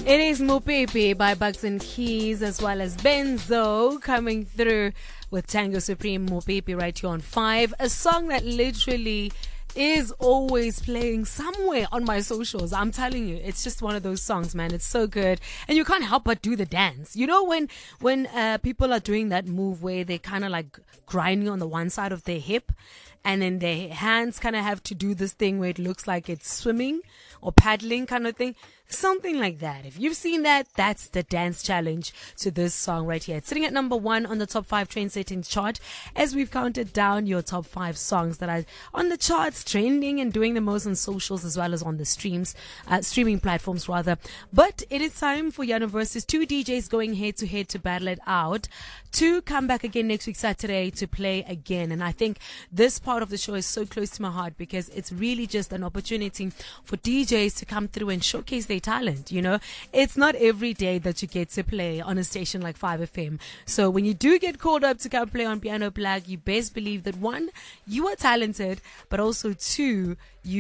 It is Mopepe by Bugs and Keys as well as Benzo coming through with Tango Supreme Mopepe right here on 5. A song that literally is always playing somewhere on my socials. I'm telling you, it's just one of those songs, man. It's so good. And you can't help but do the dance. You know when people are doing that move where they kind of like grinding on the one side of their hip and then their hands kind of have to do this thing where it looks like it's swimming or paddling kind of thing. Something like that. If you've seen that, that's the dance challenge to this song right here. It's sitting at number 1 on the top 5 trend settings chart as we've counted down your top 5 songs that are on the charts, trending and doing the most on socials as well as on the streaming platforms rather. But it is time for Yana versus 2 DJs going head to head to battle it out, to come back again next week Saturday to play again. And I think this part of the show is so close to my heart because it's really just an opportunity for DJs to come through and showcase their talent. You know, it's not every day that you get to play on a station like 5FM. So when you do get called up to come play on Piano Plug, you best believe that 1, you are talented, but also 2, you